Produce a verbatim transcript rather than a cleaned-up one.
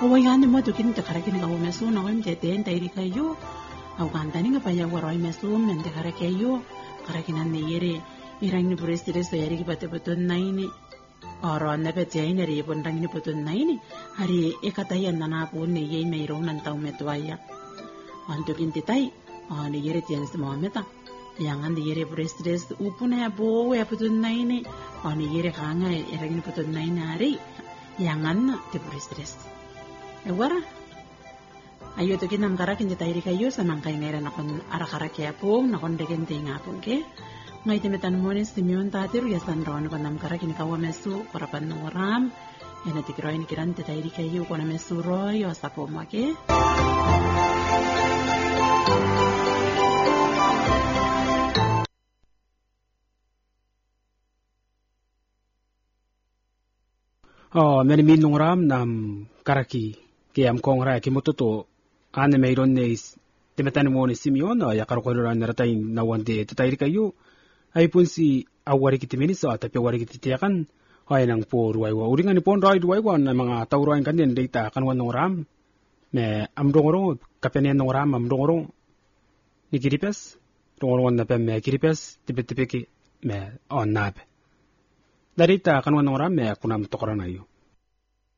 wayani mo tukin te karake ni kawo mesu na wem te ten tairi kayo au kantani nga paya waroi mesu men te karake yo karake nan ne yere irang ni burestire so yari ki pate beton naini oro na pete ai ne re bon rang ni beton naini hari ekatayan nana po ne ye me ro nan tau metwaya antukin te tai ne yere tian semua meta yang an yere burestire upuna ya bo ya beton naini ne yere kanga irang ni beton naini hari yang an te burestire Ewara, ayo tu kita namkara kinci tairi kayu samangkai nera nakon arak-arak ya pun nakon deken tinga pun ke, ngai temetan mones Simeon tatir ya sandron kon namkara kini kawa mesu korapan noram, ena tikro ini kiran te tairi kayu kona mesu roy o sapo make. Oh, meni min noram nam karaki. Kaya am kong raya kimototo ane mayroon na timetan mo ni Simeon ya karokoran na ratay na wande tatayri kayo ay pun si awari kitiminis at tapi awari kititiyakan ay nang po ruwaywa uringan ni pon ray ruwaywa na mga tawruan kanin data kanwan ng ram me amdongoro kapenian ng ram amdongoro ni kiripes rongoron na pa me kiripes tipit-tipiki me on nap darita kanwan ng ram me kunam tokoran ayo